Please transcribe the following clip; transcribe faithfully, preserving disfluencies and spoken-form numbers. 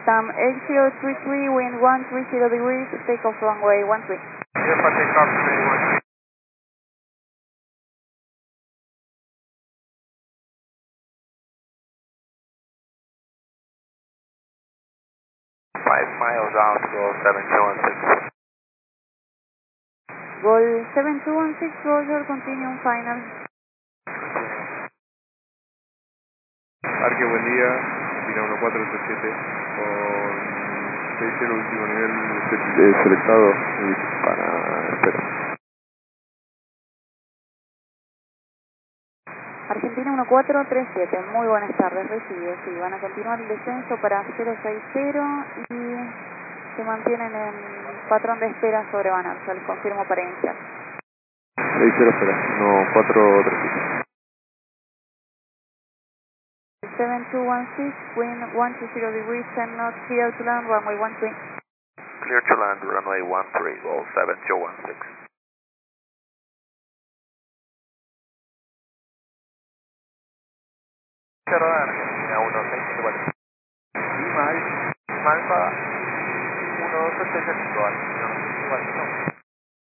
LATAM eight zero three three, wind one three zero degrees, takeoff runway one three. Clear for takeoff, runway one three. Five miles out, go seven two one six. Gol seven two one six, Roger, continuum final. Arque, buen día, Argentina uno cuatro tres siete, con seis cero último nivel eh, selectado y para espera. Argentina uno cuatro tres siete, muy buenas tardes, recibe, sí, van a continuar el descenso para cero seis cero y se mantienen en patrón de espera sobre Banal, ya les confirmo para iniciar. seis cero espera, uno cuatro tres siete. seven two one six, wind one two zero degrees, ten knots, clear to land, runway one three. Clear to land, runway one three, go seven two one six. Cerrada Argentina uno seis cuatro. Lima, Alfa uno dos ocho cinco, Argentina uno seis cuatro.